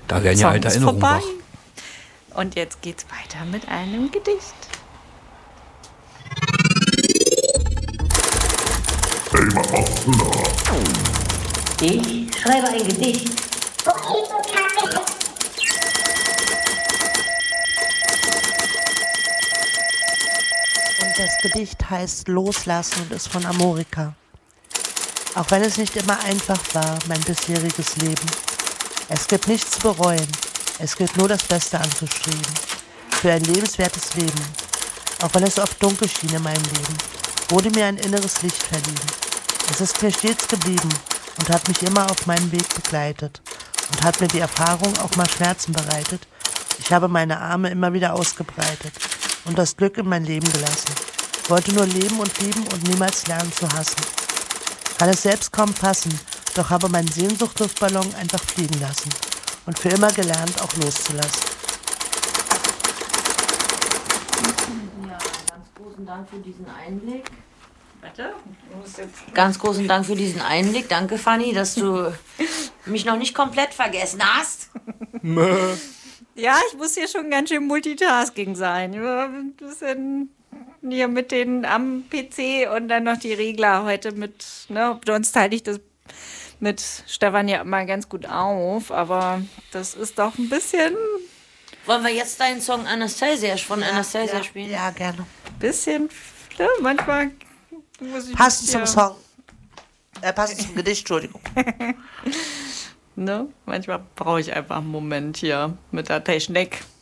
Da werden ja alte Erinnerungen vorbei. wach. Und jetzt geht's weiter mit einem Gedicht. Hey, was machst du da? Ich schreibe ein Gedicht. Und das Gedicht heißt Loslassen und ist von Amorika. Auch wenn es nicht immer einfach war, mein bisheriges Leben. Es gibt nichts zu bereuen. Es gilt nur das Beste anzustreben. Für ein lebenswertes Leben. Auch wenn es oft dunkel schien in meinem Leben, wurde mir ein inneres Licht verliehen. Es ist mir stets geblieben und hat mich immer auf meinem Weg begleitet und hat mir die Erfahrung auch mal Schmerzen bereitet. Ich habe meine Arme immer wieder ausgebreitet und das Glück in mein Leben gelassen. Wollte nur leben und lieben und niemals lernen zu hassen. Kann es selbst kaum fassen, doch habe meinen Sehnsuchtluftballon einfach fliegen lassen und für immer gelernt, auch loszulassen. Ja, ganz großen Dank für diesen Einblick. Warte, Ganz großen Dank für diesen Einblick. Danke, Fanny, dass du mich noch nicht komplett vergessen hast. ja, ich muss hier schon ganz schön Multitasking sein. Ein bisschen hier mit den am PC und dann noch die Regler heute mit, ne, sonst teile ich das mit Stefan ja immer ganz gut auf, aber das ist doch ein Wollen wir jetzt deinen Song Anastasia von Anastasia spielen? Ja, gerne. ne, manchmal muss ich Passend zum hier, Song. Passend zum Gedicht, Entschuldigung. ne, manchmal brauche ich einfach einen Moment hier mit der Technik.